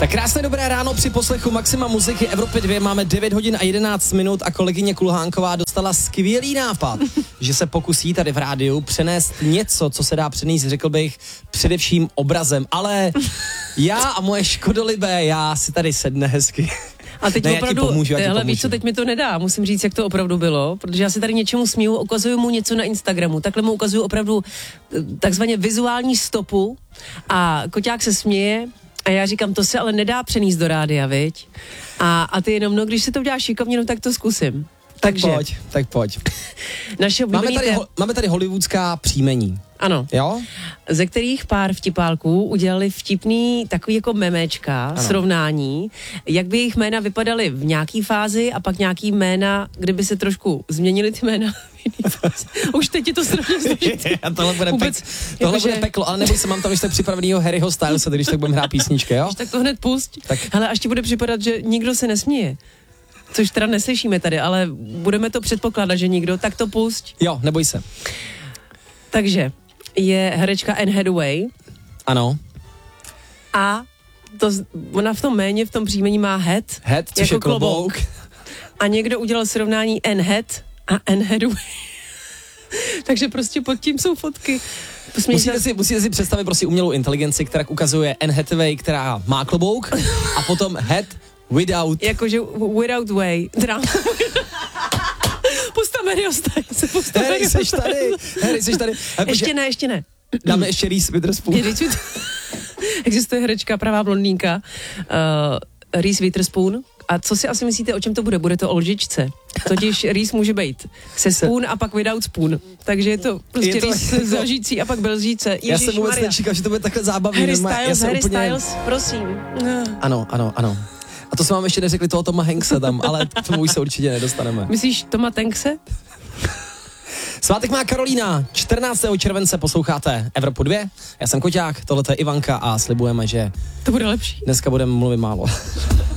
Tak krásné dobré ráno při poslechu Maxima muziky Evropy 2. Máme 9 hodin a 11 minut a kolegyně Kulhánková dostala skvělý nápad, že se pokusí tady v rádiu přenést něco, co se dá přenést, řekl bych, především obrazem. Ale já a moje škodolibé, já si tady sedne hezky. A teď ne, opravdu, hele, víš co, teď mi to nedá, musím říct, jak to opravdu bylo, protože já se tady něčemu směju, ukazuju mu něco na Instagramu, takhle mu ukazuju opravdu takzvaně vizuální stopu a Koťák se směje a já říkám, to se ale nedá přenést do rádia, viď? A ty jenom, no, když se to uděláš šikovně, no, tak to zkusím. Takže. Tak pojď. Naše máme tady hollywoodská příjmení. Ano. Jo? Ze kterých pár vtipálků udělali vtipný takový jako memečka, ano. Srovnání, jak by jejich jména vypadaly v nějaký fázi a pak nějaký jména, kdyby se trošku změnily ty jména. Už teď je to strašně složité. Tohle bude peklo, ale neboj se, mám tam ještě připravenýho Harryho Stylesa, když tak budeme hrát písničky, jo? Tak to hned pusť. Tak. Hele, až ti bude připadat, že nikdo se nesměje. Což teda neslyšíme tady, ale budeme to předpokládat, že nikdo, tak to pusť. Jo, neboj se. Takže je herečka Anne Hathaway. Ano. A ona v tom jméně, v tom příjmení má head, což jako je klobouk. A někdo udělal srovnání Anne Head a Anne Hathaway. Takže prostě pod tím jsou fotky. Musíte si představit prostě umělou inteligenci, která ukazuje Anne Hathaway, která má klobouk, a potom head without. Jakože without way. Postav Harryho Stylese. Harry, seš tady. Ještě ne. Dáme ještě Reese Witherspoon. Existuje herečka, pravá blondýnka, Reese Witherspoon. A co si asi myslíte, o čem to bude? Bude to o lžičce. Totiž Reese může být se spoon a pak without spoon. Takže je to prostě Reese z lžící a pak bez lžíce. Já jsem vůbec nečekal, že to bude takhle zábavný. Harry Styles, prosím. Ano. A to jsme vám ještě neřekli toho Toma Hankse tam, ale k tomu už se určitě nedostaneme. Myslíš Toma Hankse? Svátek má Karolína, 14. července posloucháte Evropu 2. Já jsem Koťák, tohle je Ivanka a slibujeme, že to bude lepší. Dneska budeme mluvit málo.